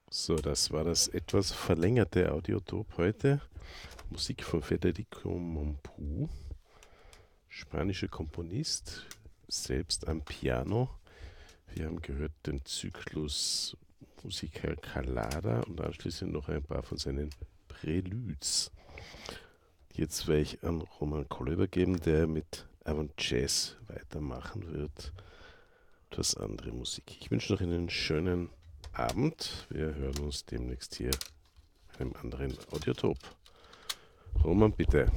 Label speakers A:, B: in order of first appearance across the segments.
A: So, das war das etwas verlängerte Audiotop heute. Musik von Federico Mompou, spanischer Komponist, selbst am Piano. Wir haben gehört den Zyklus Musica Calada und anschließend noch ein paar von seinen Preludes. Jetzt werde ich an Roman Koller übergeben, der mit Avant Jazz weitermachen wird. Etwas andere Musik. Ich wünsche noch einen schönen Abend. Wir hören uns demnächst hier in einem anderen Audiotop. Roman, bitte.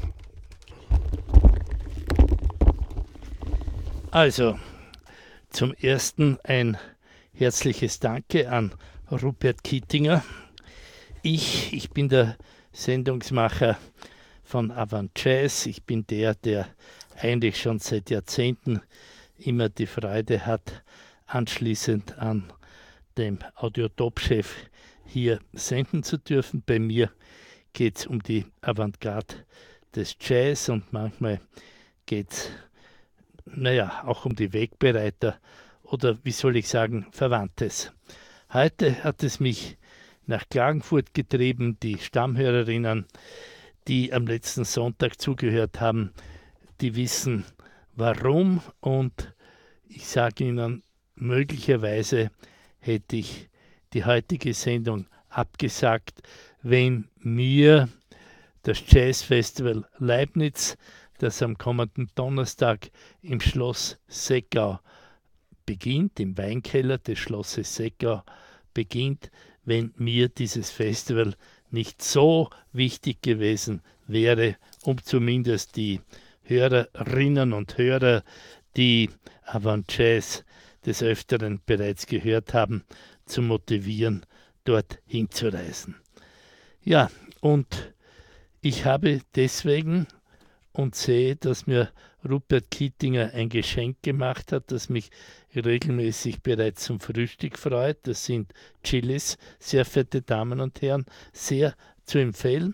B: Also, zum Ersten ein herzliches Danke an Rupert Kittinger. Ich bin der Sendungsmacher von Avant Jazz. Ich bin der eigentlich schon seit Jahrzehnten immer die Freude hat, anschließend an dem Audiotop-Chef hier senden zu dürfen. Bei mir geht es um die Avantgarde des Jazz und manchmal geht es auch um die Wegbereiter oder wie soll ich sagen, Verwandtes. Heute hat es mich nach Klagenfurt getrieben. Die Stammhörerinnen, die am letzten Sonntag zugehört haben, die wissen warum, und ich sage Ihnen, möglicherweise hätte ich die heutige Sendung abgesagt, wenn mir das Jazzfestival Leibniz, das am kommenden Donnerstag im Schloss Seckau beginnt, im Weinkeller des Schlosses Seckau beginnt, wenn mir dieses Festival nicht so wichtig gewesen wäre, um zumindest die Hörerinnen und Hörer, die Avant Jazz des Öfteren bereits gehört haben, zu motivieren, dort hinzureisen. Ja, und ich habe deswegen und sehe, dass mir Rupert Kittinger ein Geschenk gemacht hat, das mich regelmäßig bereits zum Frühstück freut. Das sind Chilis, sehr verehrte Damen und Herren, sehr zu empfehlen.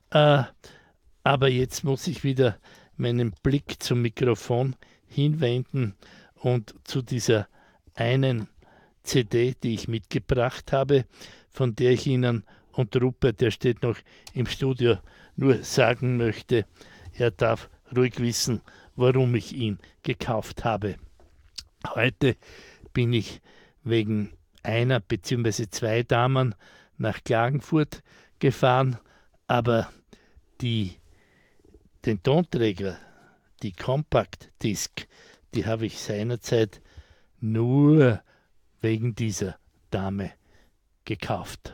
B: Aber jetzt muss ich wieder meinen Blick zum Mikrofon hinwenden und zu dieser einen CD, die ich mitgebracht habe, von der ich Ihnen, und Rupert, der steht noch im Studio, nur sagen möchte, er darf ruhig wissen, warum ich ihn gekauft habe. Heute bin ich wegen einer bzw. zwei Damen nach Klagenfurt gefahren, aber den Tonträger, die Compact Disc, die habe ich seinerzeit nur wegen dieser Dame gekauft.